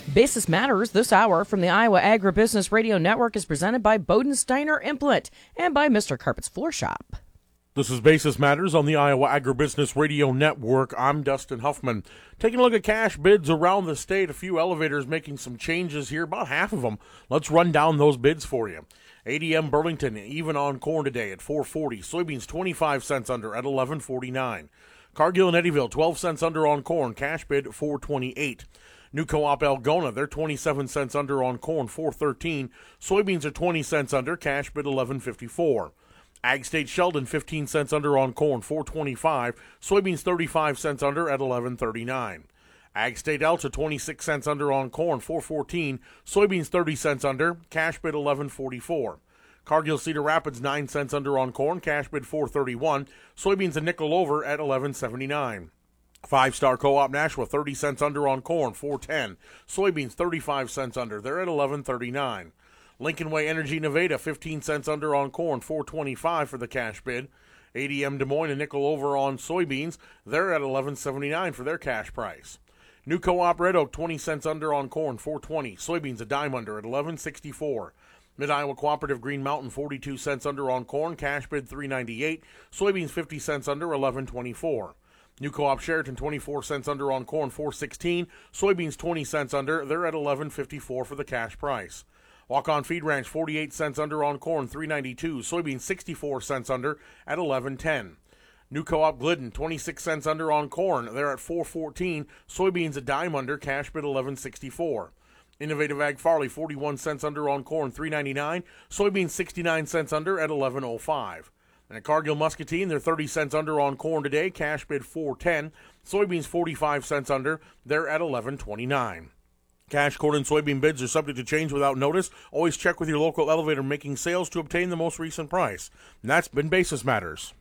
Basis Matters this hour from the Iowa Agribusiness Radio Network is presented by Bodensteiner Implement and by Mr. Carpet's Floor Shop. This is Basis Matters on the Iowa Agribusiness Radio Network. I'm Dustin Huffman. Taking a look at cash bids around the state. A few elevators making some changes here, about half of them. Let's run down those bids for you. ADM Burlington even on corn today at $4.40. Soybeans 25 cents under at $11.49. Cargill and Eddyville 12 cents under on corn. Cash bid $4.28. New Co-op Algona, they're 27 cents under on corn, $4.13. Soybeans are 20 cents under. Cash bid $11.54. Ag State Sheldon 15 cents under on corn, $4.25. Soybeans 35 cents under at $11.39. Ag State Alta 26 cents under on corn, $4.14. Soybeans 30 cents under. Cash bid $11.44. Cargill Cedar Rapids 9 cents under on corn. Cash bid $4.31. Soybeans a nickel over at $11.79. Five Star Co-op Nashua 30 cents under on corn, $4.10. Soybeans 35 cents under. They're at $11.39. Lincoln Way Energy Nevada, 15 cents under on corn, $4.25 for the cash bid. ADM Des Moines, a nickel over on soybeans. They're at $11.79 for their cash price. New Co-op Red Oak, 20 cents under on corn, $4.20. Soybeans a dime under at $11.64. Mid-Iowa Cooperative Green Mountain, 42 cents under on corn, cash bid $3.98. Soybeans 50 cents under, $11.24. New Co-op Sheraton, 24 cents under on corn, $4.16. Soybeans 20 cents under, they're at $11.54 for the cash price. Walk-On Feed Ranch, 48 cents under on corn, $3.92. Soybeans 64 cents under at $11.10. New Co-op Glidden, 26 cents under on corn, they're at $4.14. Soybeans a dime under, cash bid $11.64. Innovative Ag Farley, 41 cents under on corn, $3.99. Soybeans 69 cents under at $11.05. And at Cargill Muscatine, they're 30 cents under on corn today, cash bid $4.10. Soybeans 45 cents under, they're at $11.29. Cash, corn, and soybean bids are subject to change without notice. Always check with your local elevator making sales to obtain the most recent price. And that's been Basis Matters.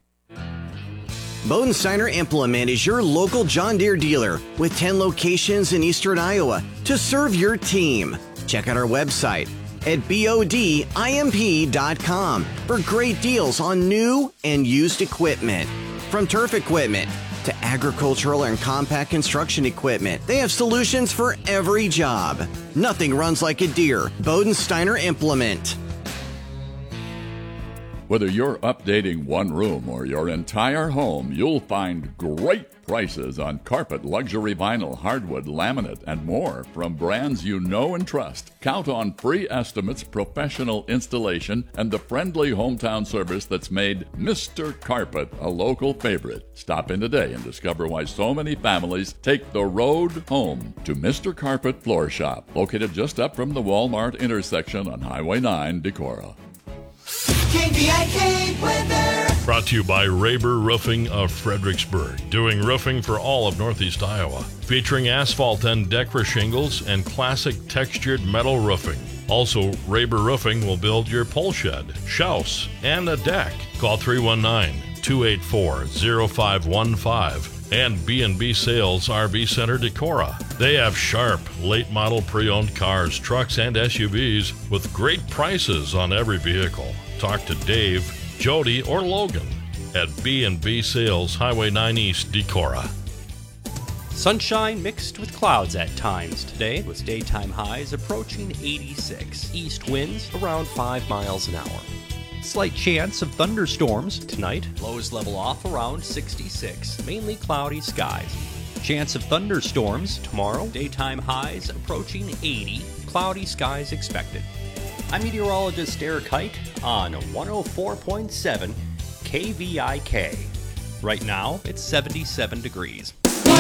Bodensteiner Implement is your local John Deere dealer with 10 locations in eastern Iowa to serve your team. Check out our website at bodimp.com for great deals on new and used equipment. From turf equipment to agricultural and compact construction equipment, they have solutions for every job. Nothing runs like a Deere. Bodensteiner Implement. Whether you're updating one room or your entire home, you'll find great prices on carpet, luxury vinyl, hardwood, laminate, and more from brands you know and trust. Count on free estimates, professional installation, and the friendly hometown service that's made Mr. Carpet a local favorite. Stop in today and discover why so many families take the road home to Mr. Carpet Floor Shop, located just up from the Walmart intersection on Highway 9, Decorah. KVIK weather. Brought to you by Raber Roofing of Fredericksburg, doing roofing for all of Northeast Iowa, featuring asphalt and Decra shingles and classic textured metal roofing. Also, Raber Roofing will build your pole shed, house, and a deck. Call 319-284-0515. And B&B Sales RV Center Decorah. They have sharp, late-model pre-owned cars, trucks, and SUVs with great prices on every vehicle. Talk to Dave, Jody, or Logan at B&B Sales, Highway 9 East, Decorah. Sunshine mixed with clouds at times today, with daytime highs approaching 86. East winds around 5 miles an hour. Slight chance of thunderstorms tonight. Lows level off around 66. Mainly cloudy skies. Chance of thunderstorms tomorrow. Daytime highs approaching 80. Cloudy skies expected. I'm meteorologist Eric Hike on 104.7 KVIK. Right now, it's 77 degrees.